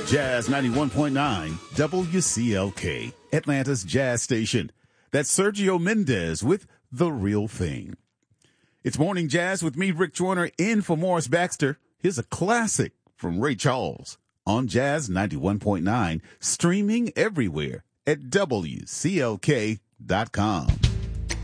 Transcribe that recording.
Jazz 91.9 WCLK, Atlanta's jazz station. That's Sergio Mendes with The Real Thing. It's Morning Jazz with me, Rick Joyner, in for Morris Baxter. Here's a classic from Ray Charles on Jazz 91.9, streaming everywhere at WCLK.com.